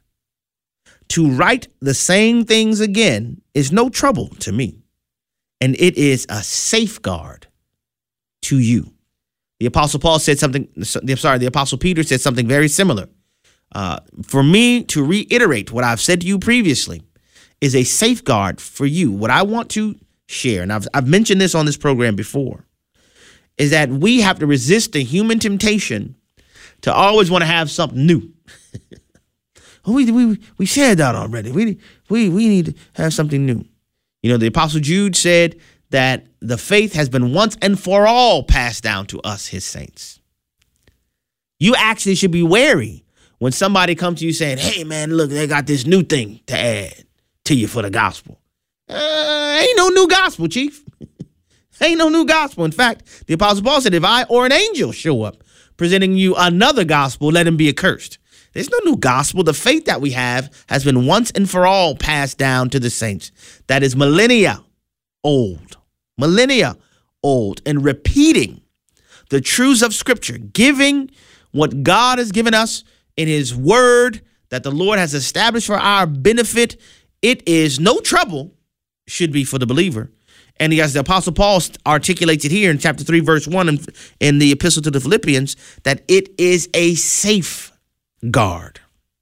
Speaker 5: To write the same things again is no trouble to me, and it is a safeguard to you." The Apostle Paul said something, I'm sorry, the Apostle Peter said something very similar. Uh, for me to reiterate what I've said to you previously is a safeguard for you. What I want to share, and I've, I've mentioned this on this program before, is that we have to resist the human temptation to always want to have something new. we, we, we said that already. We, we, we need to have something new. You know, the Apostle Jude said that the faith has been once and for all passed down to us, his saints. You actually should be wary when somebody comes to you saying, "Hey, man, look, they got this new thing to add to you for the gospel." Uh, ain't no new gospel, Chief. Ain't no new gospel. In fact, the Apostle Paul said, if I or an angel show up presenting you another gospel, let him be accursed. There's no new gospel. The faith that we have has been once and for all passed down to the saints. That is millennia old. Millennia old. And repeating the truths of Scripture, giving what God has given us in his word that the Lord has established for our benefit, it is no trouble, should be for the believer. And as the Apostle Paul articulates it here in chapter three, verse one, in, in the epistle to the Philippians, that it is a safeguard.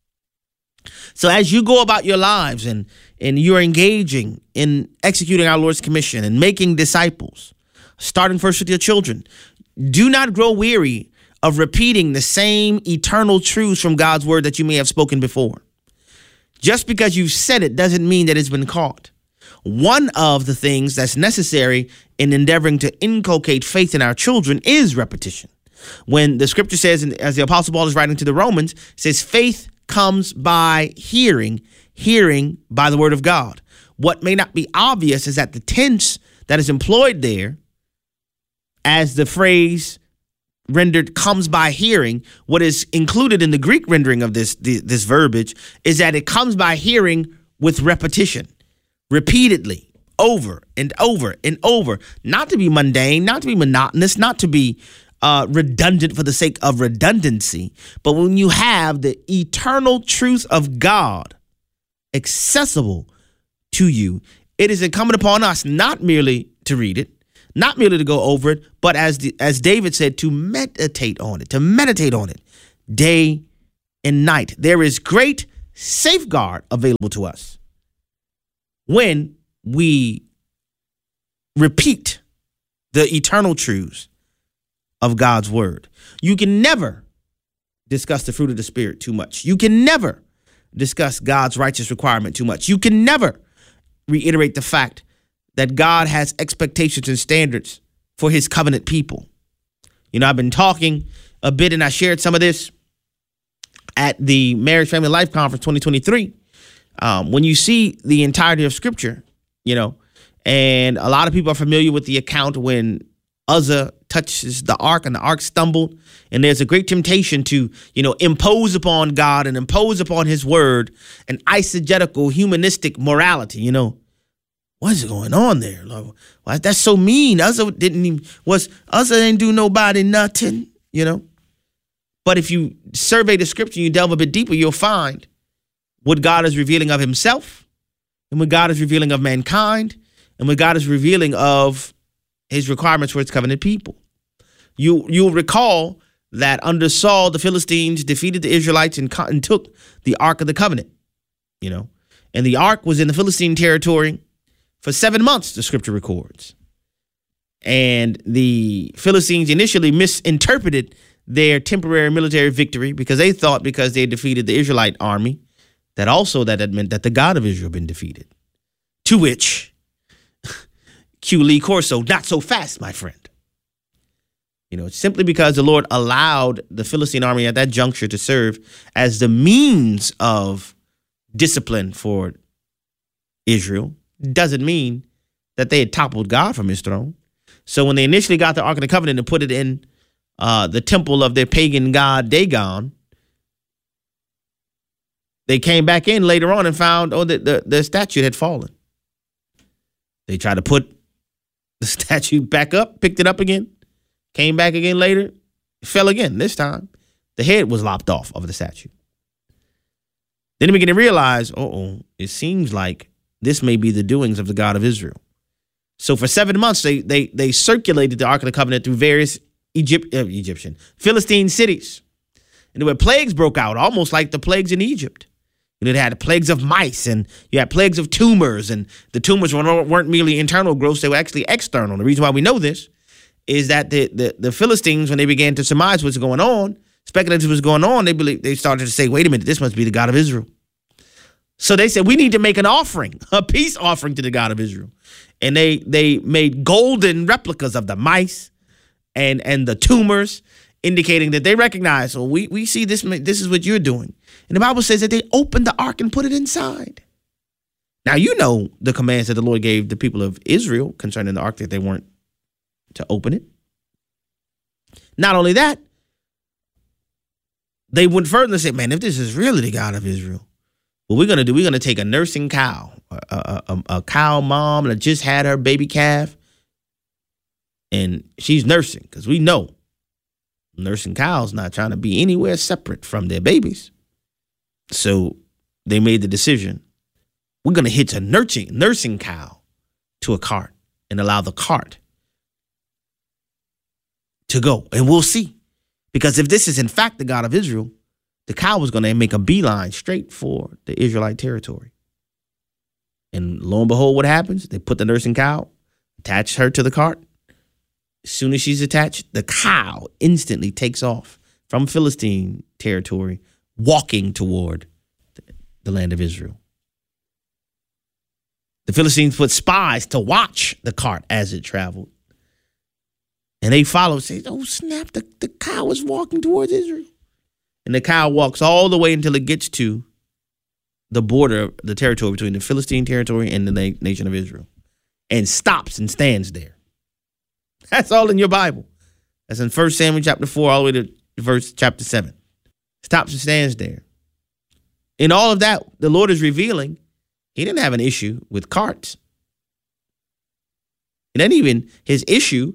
Speaker 5: So as you go about your lives and, and you're engaging in executing our Lord's commission and making disciples, starting first with your children, do not grow weary of repeating the same eternal truths from God's word that you may have spoken before. Just because you've said it doesn't mean that it's been caught. One of the things that's necessary in endeavoring to inculcate faith in our children is repetition. When the scripture says, as the Apostle Paul is writing to the Romans, it says faith comes by hearing, hearing by the word of God. What may not be obvious is that the tense that is employed there as the phrase rendered comes by hearing, what is included in the Greek rendering of this, this verbiage is that it comes by hearing with repetition. repeatedly, over and over and over, not to be mundane, not to be monotonous, not to be uh, redundant for the sake of redundancy, but when you have the eternal truth of God accessible to you, it is incumbent upon us not merely to read it, not merely to go over it, but as the, as David said, to meditate on it, to meditate on it day and night. There is great safeguard available to us when we repeat the eternal truths of God's word. You can never discuss the fruit of the Spirit too much. You can never discuss God's righteous requirement too much. You can never reiterate the fact that God has expectations and standards for his covenant people. You know, I've been talking a bit, and I shared some of this at the Marriage, Family, Life Conference twenty twenty-three. Um, when you see the entirety of Scripture, you know, and a lot of people are familiar with the account when Uzzah touches the ark and the ark stumbled, and there's a great temptation to, you know, impose upon God and impose upon his word an eisegetical humanistic morality. You know, what's going on there? Like, well, that's so mean. Uzzah didn't even, was, Uzzah didn't do nobody nothing, you know. But if you survey the scripture, you delve a bit deeper, you'll find what God is revealing of himself, and what God is revealing of mankind, and what God is revealing of his requirements for his covenant people. You, you'll recall that under Saul, the Philistines defeated the Israelites and, co- and took the Ark of the Covenant, you know, and the Ark was in the Philistine territory for seven months, the scripture records. And the Philistines initially misinterpreted their temporary military victory because they thought because they defeated the Israelite army that also that had meant that the God of Israel had been defeated. To which Q. Lee Corso, not so fast, my friend. You know, it's simply because the Lord allowed the Philistine army at that juncture to serve as the means of discipline for Israel doesn't mean that they had toppled God from his throne. So when they initially got the Ark of the Covenant and put it in uh, the temple of their pagan god Dagon, they came back in later on and found, oh, the, the, the statue had fallen. They tried to put the statue back up, picked it up again, came back again later, fell again. This time, the head was lopped off of the statue. Then they began to realize, uh-oh, it seems like this may be the doings of the God of Israel. So for seven months, they they they circulated the Ark of the Covenant through various Egypt, uh, Egyptian, Philistine cities. And there were plagues broke out, almost like the plagues in Egypt. And it had plagues of mice, and you had plagues of tumors, and the tumors weren't merely internal growths, they were actually external. The reason why we know this is that the, the, the Philistines, when they began to surmise what's going on, speculate what's going on, they believe, they started to say, wait a minute, this must be the God of Israel. So they said, we need to make an offering, a peace offering to the God of Israel. And they they made golden replicas of the mice and, and the tumors, indicating that they recognize, well, we, we see this, this is what you're doing. And the Bible says that they opened the ark and put it inside. Now, you know the commands that the Lord gave the people of Israel concerning the ark, that they weren't to open it. Not only that, they went further and said, man, if this is really the God of Israel, what we're going to do, we're going to take a nursing cow, a, a, a, a cow mom that just had her baby calf, and she's nursing, because we know nursing cows not trying to be anywhere separate from their babies. So they made the decision, we're going to hitch a nursing, nursing cow to a cart and allow the cart to go. And we'll see. Because if this is in fact the God of Israel, the cow was going to make a beeline straight for the Israelite territory. And lo and behold, what happens? They put the nursing cow, attach her to the cart. As soon as she's attached, the cow instantly takes off from Philistine territory, walking toward the land of Israel. The Philistines put spies to watch the cart as it traveled. And they followed, say, oh, snap, the, the cow is walking towards Israel. And the cow walks all the way until it gets to the border, the territory between the Philistine territory and the na- nation of Israel, and stops and stands there. That's all in your Bible. That's in First Samuel chapter four, all the way to verse chapter seven. Stops and stands there. In all of that, the Lord is revealing He didn't have an issue with carts. And then even his issue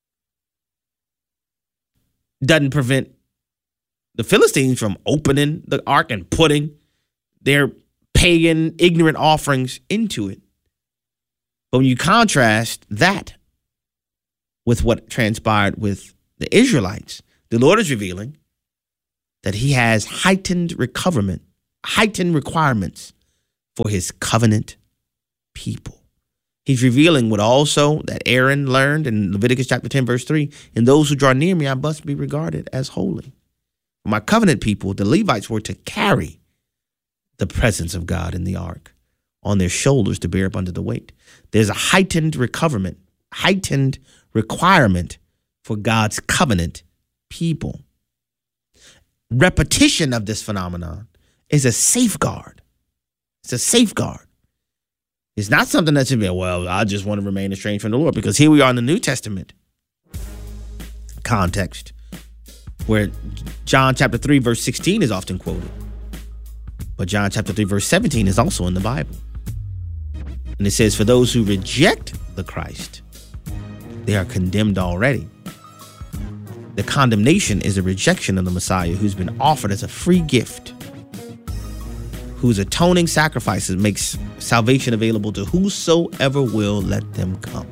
Speaker 5: doesn't prevent the Philistines from opening the ark and putting their pagan, ignorant offerings into it. But when you contrast that with what transpired with the Israelites, the Lord is revealing that he has heightened recoverment, heightened requirements for his covenant people. He's revealing what also that Aaron learned in Leviticus chapter ten, verse three, and those who draw near me, I must be regarded as holy. For my covenant people, the Levites, were to carry the presence of God in the ark on their shoulders to bear up under the weight. There's a heightened recoverment, heightened requirement for God's covenant people. Repetition of this phenomenon is a safeguard. It's a safeguard. It's not something that should be, well, I just want to remain estranged from the Lord, because here we are in the New Testament context where John chapter three, verse sixteen is often quoted. But John chapter three, verse seventeen is also in the Bible. And it says, for those who reject the Christ, they are condemned already. The condemnation is a rejection of the Messiah who's been offered as a free gift, whose atoning sacrifices makes salvation available to whosoever will let them come.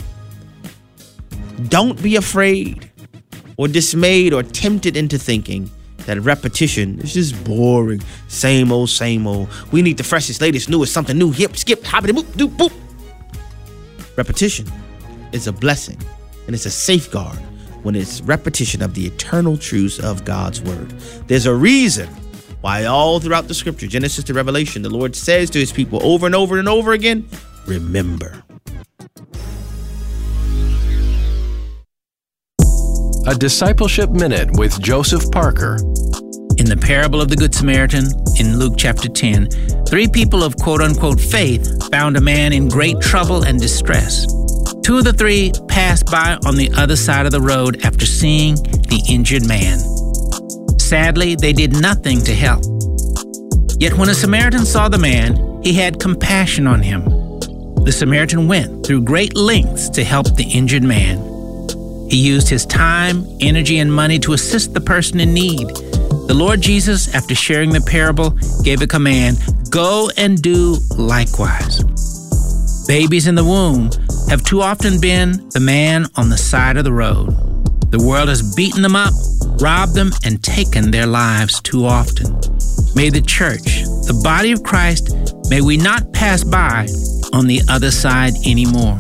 Speaker 5: Don't be afraid or dismayed or tempted into thinking that repetition is just boring, same old, same old. We need the freshest, latest, newest, something new, hip, skip, hoppity, boop, doop, boop. Repetition is a blessing, and it's a safeguard when it's repetition of the eternal truths of God's word. There's a reason why all throughout the scripture, Genesis to Revelation, the Lord says to his people over and over and over again, remember.
Speaker 3: A Discipleship Minute with Joseph Parker.
Speaker 7: In the parable of the Good Samaritan in Luke chapter ten, three people of quote-unquote faith found a man in great trouble and distress. Two of the three passed by on the other side of the road after seeing the injured man. Sadly, they did nothing to help. Yet when a Samaritan saw the man, he had compassion on him. The Samaritan went through great lengths to help the injured man. He used his time, energy, and money to assist the person in need. The Lord Jesus, after sharing the parable, gave a command, go and do likewise. Babies in the womb have too often been the man on the side of the road. The world has beaten them up, robbed them, and taken their lives too often. May the church, the body of Christ, may we not pass by on the other side anymore.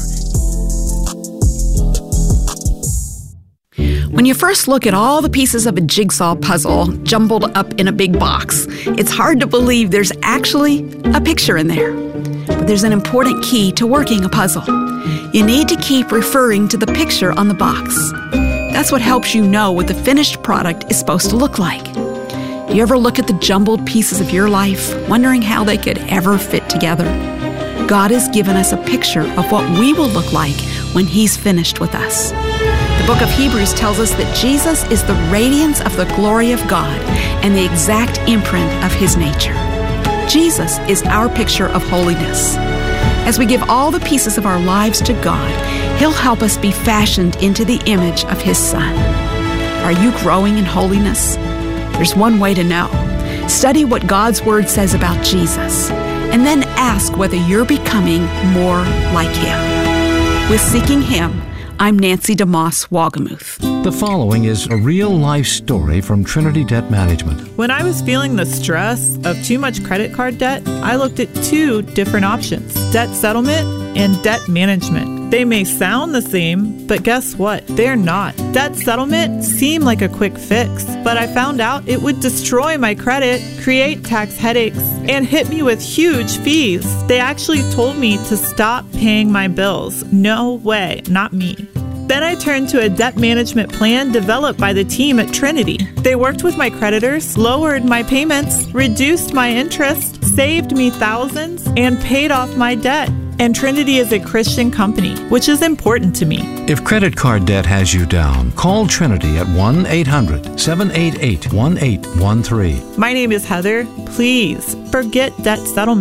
Speaker 8: When you first look at all the pieces of a jigsaw puzzle jumbled up in a big box, it's hard to believe there's actually a picture in there. But there's an important key to working a puzzle. You need to keep referring to the picture on the box. That's what helps you know what the finished product is supposed to look like. You ever look at the jumbled pieces of your life, wondering how they could ever fit together? God has given us a picture of what we will look like when He's finished with us. The book of Hebrews tells us that Jesus is the radiance of the glory of God and the exact imprint of His nature. Jesus is our picture of holiness. As we give all the pieces of our lives to God, He'll help us be fashioned into the image of His Son. Are you growing in holiness? There's one way to know. Study what God's Word says about Jesus, and then ask whether you're becoming more like Him. With Seeking Him, I'm Nancy DeMoss Wagamuth.
Speaker 9: The following is a real-life story from Trinity Debt Management.
Speaker 10: When I was feeling the stress of too much credit card debt, I looked at two different options: debt settlement and debt management. They may sound the same, but guess what? They're not. Debt settlement seemed like a quick fix, but I found out it would destroy my credit, create tax headaches, and hit me with huge fees. They actually told me to stop paying my bills. No way, not me. Then I turned to a debt management plan developed by the team at Trinity. They worked with my creditors, lowered my payments, reduced my interest, saved me thousands, and paid off my debt. And Trinity is a Christian company, which is important to me.
Speaker 9: If credit card debt has you down, call Trinity at one eight hundred, seven eight eight, one eight one three.
Speaker 10: My name is Heather. Please forget debt settlement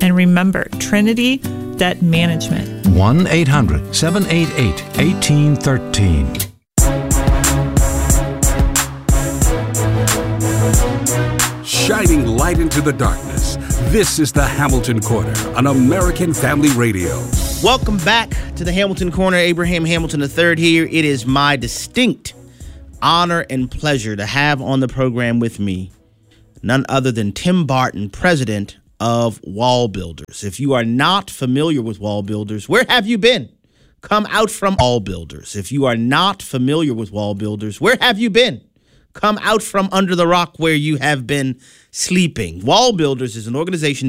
Speaker 10: And remember, Trinity Debt Management.
Speaker 9: one eight hundred seven eight eight one eight one three.
Speaker 25: Shining light into the darkness. This is the Hamilton Corner on American Family Radio.
Speaker 5: Welcome back to the Hamilton Corner. Abraham Hamilton the third here. It is my distinct honor and pleasure to have on the program with me none other than Tim Barton, president of Wall Builders. If you are not familiar with Wall Builders, where have you been? Come out from Wall Builders. If you are not familiar with Wall Builders, where have you been? Come out from under the rock where you have been sleeping. Wall Builders is an organization